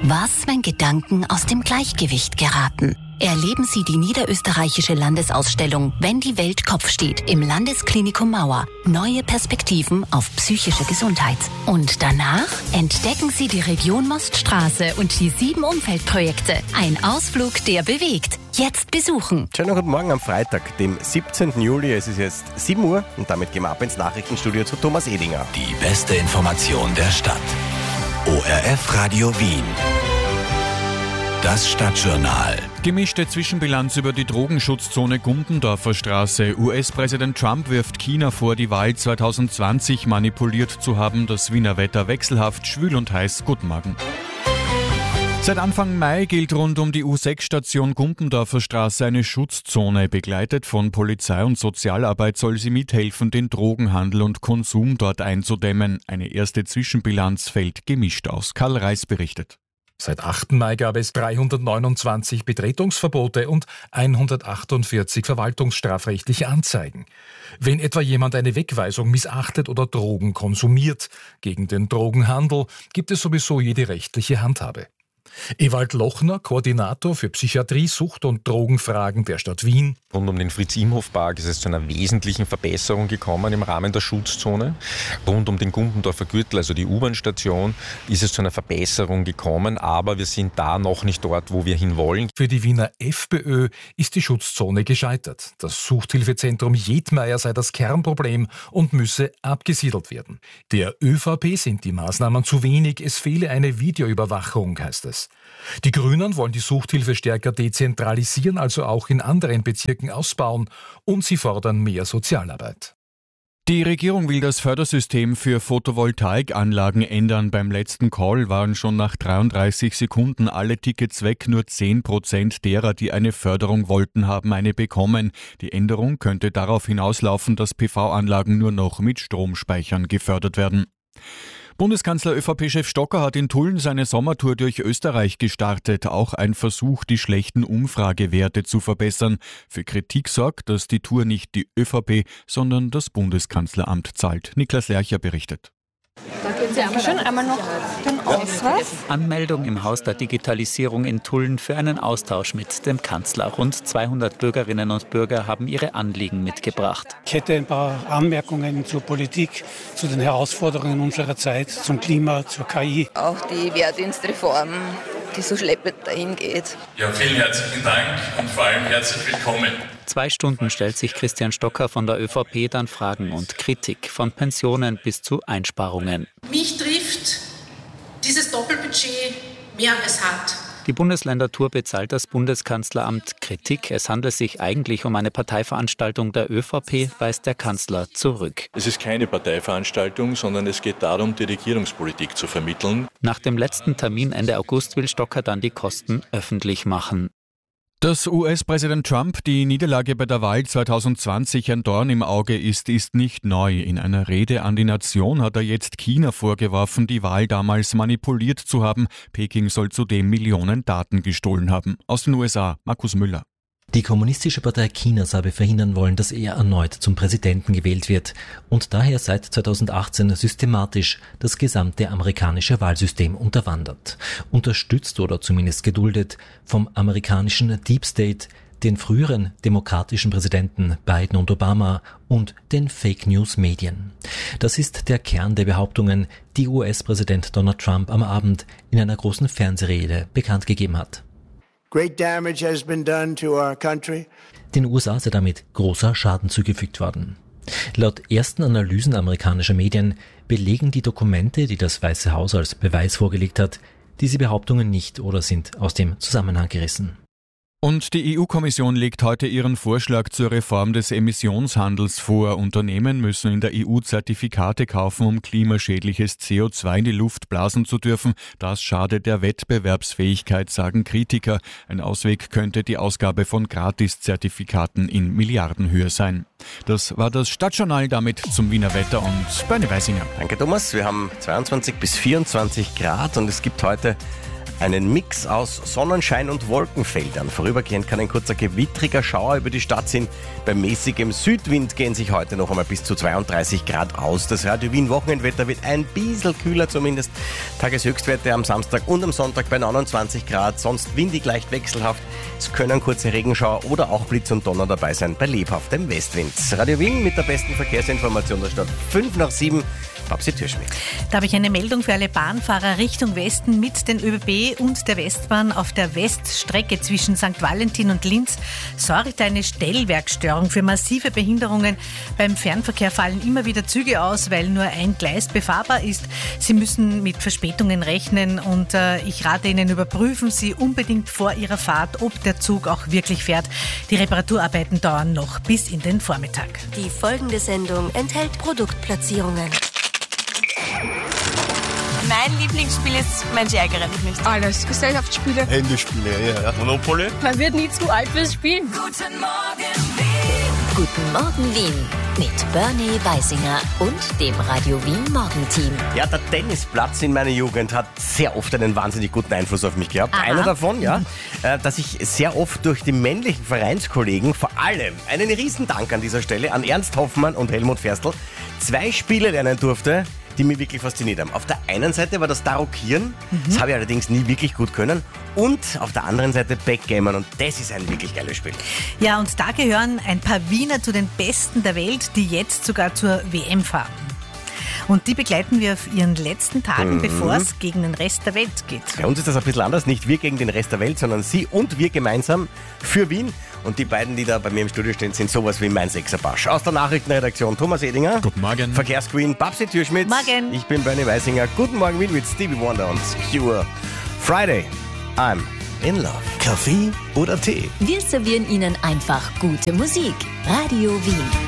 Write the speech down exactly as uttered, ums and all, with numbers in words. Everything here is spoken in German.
Was, wenn Gedanken aus dem Gleichgewicht geraten? Erleben Sie die niederösterreichische Landesausstellung Wenn die Welt Kopf steht im Landesklinikum Mauer. Neue Perspektiven auf psychische Gesundheit. Und danach entdecken Sie die Region Moststraße und die sieben Umfeldprojekte. Ein Ausflug, der bewegt. Jetzt besuchen. Schönen guten Morgen am Freitag, dem siebzehnten Juli. Es ist jetzt sieben Uhr und damit gehen wir ab ins Nachrichtenstudio zu Thomas Edinger. Die beste Information der Stadt. O R F Radio Wien. Das Stadtjournal. Gemischte Zwischenbilanz über die Drogenschutzzone Gumpendorfer Straße. U S-Präsident Trump wirft China vor, die Wahl zwanzig zwanzig manipuliert zu haben. Das Wiener Wetter wechselhaft, schwül und heiß. Guten Morgen. Seit Anfang Mai gilt rund um die U sechs Station Gumpendorfer Straße eine Schutzzone. Begleitet von Polizei und Sozialarbeit soll sie mithelfen, den Drogenhandel und Konsum dort einzudämmen. Eine erste Zwischenbilanz fällt gemischt aus. Karl Reis berichtet. Seit achten Mai gab es dreihundertneunundzwanzig Betretungsverbote und hundertachtundvierzig verwaltungsstrafrechtliche Anzeigen. Wenn etwa jemand eine Wegweisung missachtet oder Drogen konsumiert, gegen den Drogenhandel gibt es sowieso jede rechtliche Handhabe. Ewald Lochner, Koordinator für Psychiatrie, Sucht- und Drogenfragen der Stadt Wien. Rund um den Fritz-Imhoff-Park ist es zu einer wesentlichen Verbesserung gekommen im Rahmen der Schutzzone. Rund um den Gumpendorfer Gürtel, also die U-Bahn-Station, ist es zu einer Verbesserung gekommen, aber wir sind da noch nicht dort, wo wir hinwollen. Für die Wiener FPÖ ist die Schutzzone gescheitert. Das Suchthilfezentrum Jedmeier sei das Kernproblem und müsse abgesiedelt werden. Der ÖVP sind die Maßnahmen zu wenig, es fehle eine Videoüberwachung, heißt es. Die Grünen wollen die Suchthilfe stärker dezentralisieren, also auch in anderen Bezirken ausbauen, und sie fordern mehr Sozialarbeit. Die Regierung will das Fördersystem für Photovoltaikanlagen ändern. Beim letzten Call waren schon nach dreiunddreißig Sekunden alle Tickets weg. Nur zehn Prozent derer, die eine Förderung wollten, haben eine bekommen. Die Änderung könnte darauf hinauslaufen, dass P V-Anlagen nur noch mit Stromspeichern gefördert werden. Bundeskanzler ÖVP-Chef Stocker hat in Tulln seine Sommertour durch Österreich gestartet. Auch ein Versuch, die schlechten Umfragewerte zu verbessern. Für Kritik sorgt, dass die Tour nicht die ÖVP, sondern das Bundeskanzleramt zahlt. Niklas Lercher berichtet. Dankeschön. Einmal noch den Ausweis. Anmeldung im Haus der Digitalisierung in Tulln für einen Austausch mit dem Kanzler. Rund zweihundert Bürgerinnen und Bürger haben ihre Anliegen mitgebracht. Ich hätte ein paar Anmerkungen zur Politik, zu den Herausforderungen unserer Zeit, zum Klima, zur K I. Auch die Wehrdienstreform, die so schleppend dahin geht. Ja, vielen herzlichen Dank und vor allem herzlich willkommen. Zwei Stunden stellt sich Christian Stocker von der ÖVP dann Fragen und Kritik, von Pensionen bis zu Einsparungen. Mich trifft dieses Doppelbudget mehr als hart. Die Bundesländertour bezahlt das Bundeskanzleramt. Kritik, es handelt sich eigentlich um eine Parteiveranstaltung der ÖVP, weist der Kanzler zurück. Es ist keine Parteiveranstaltung, sondern es geht darum, die Regierungspolitik zu vermitteln. Nach dem letzten Termin Ende August will Stocker dann die Kosten öffentlich machen. Dass U S-Präsident Trump die Niederlage bei der Wahl zwanzig zwanzig ein Dorn im Auge ist, ist nicht neu. In einer Rede an die Nation hat er jetzt China vorgeworfen, die Wahl damals manipuliert zu haben. Peking soll zudem Millionen Daten gestohlen haben. Aus den U S A, Markus Müller. Die Kommunistische Partei Chinas habe verhindern wollen, dass er erneut zum Präsidenten gewählt wird und daher seit zweitausendachtzehn systematisch das gesamte amerikanische Wahlsystem unterwandert. Unterstützt oder zumindest geduldet vom amerikanischen Deep State, den früheren demokratischen Präsidenten Biden und Obama und den Fake-News-Medien. Das ist der Kern der Behauptungen, die U S-Präsident Donald Trump am Abend in einer großen Fernsehrede bekannt gegeben hat. Great damage has been done to our country. Den U S A sei damit großer Schaden zugefügt worden. Laut ersten Analysen amerikanischer Medien belegen die Dokumente, die das Weiße Haus als Beweis vorgelegt hat, diese Behauptungen nicht oder sind aus dem Zusammenhang gerissen. Und die E U-Kommission legt heute ihren Vorschlag zur Reform des Emissionshandels vor. Unternehmen müssen in der E U Zertifikate kaufen, um klimaschädliches C O zwei in die Luft blasen zu dürfen. Das schadet der Wettbewerbsfähigkeit, sagen Kritiker. Ein Ausweg könnte die Ausgabe von Gratis-Zertifikaten in Milliardenhöhe sein. Das war das Stadtjournal, damit zum Wiener Wetter und Bernie Weisinger. Danke Thomas, wir haben zweiundzwanzig bis vierundzwanzig Grad und es gibt heute einen Mix aus Sonnenschein und Wolkenfeldern. Vorübergehend kann ein kurzer gewittriger Schauer über die Stadt ziehen. Bei mäßigem Südwind gehen sich heute noch einmal bis zu zweiunddreißig Grad aus. Das Radio Wien Wochenendwetter wird ein bisschen kühler zumindest. Tageshöchstwerte am Samstag und am Sonntag bei neunundzwanzig Grad. Sonst windig leicht wechselhaft. Es können kurze Regenschauer oder auch Blitz und Donner dabei sein bei lebhaftem Westwind. Radio Wien mit der besten Verkehrsinformation der Stadt. fünf nach sieben. Babsi Türschmidt. Da habe ich eine Meldung für alle Bahnfahrer Richtung Westen mit den ÖBB und der Westbahn. Auf der Weststrecke zwischen Sankt Valentin und Linz sorgt eine Stellwerkstörung für massive Behinderungen. Beim Fernverkehr fallen immer wieder Züge aus, weil nur ein Gleis befahrbar ist. Sie müssen mit Verspätungen rechnen und äh, ich rate Ihnen, überprüfen Sie unbedingt vor Ihrer Fahrt, ob der Zug auch wirklich fährt. Die Reparaturarbeiten dauern noch bis in den Vormittag. Die folgende Sendung enthält Produktplatzierungen. Mein Lieblingsspiel ist Mensch, ärgere dich nicht. Alles. Gesellschaftsspiele. Handyspiele, ja, ja. Monopoly. Man wird nie zu alt fürs Spielen. Guten Morgen Wien. Guten Morgen Wien. Mit Bernie Weisinger und dem Radio Wien Morgenteam. Ja, der Tennisplatz in meiner Jugend hat sehr oft einen wahnsinnig guten Einfluss auf mich gehabt. Aha. Einer davon, ja, äh, dass ich sehr oft durch die männlichen Vereinskollegen, vor allem einen riesen Dank an dieser Stelle an Ernst Hoffmann und Helmut Ferstl, zwei Spiele lernen durfte, die mich wirklich fasziniert haben. Auf der einen Seite war das Tarockieren, mhm. das habe ich allerdings nie wirklich gut können. Und auf der anderen Seite Backgammon und das ist ein wirklich geiles Spiel. Ja, und da gehören ein paar Wiener zu den Besten der Welt, die jetzt sogar zur W M fahren. Und die begleiten wir auf ihren letzten Tagen, mhm. bevor es gegen den Rest der Welt geht. Bei uns ist das ein bisschen anders, nicht wir gegen den Rest der Welt, sondern sie und wir gemeinsam für Wien. Und die beiden, die da bei mir im Studio stehen, sind sowas wie mein Sechserpasch. Aus der Nachrichtenredaktion Thomas Edinger. Guten Morgen. Verkehrsqueen Babsi Türschmidt. Morgen. Ich bin Bernie Weisinger. Guten Morgen Wien mit Stevie Wonder und Cure. Friday, I'm in love. Kaffee oder Tee? Wir servieren Ihnen einfach gute Musik. Radio Wien.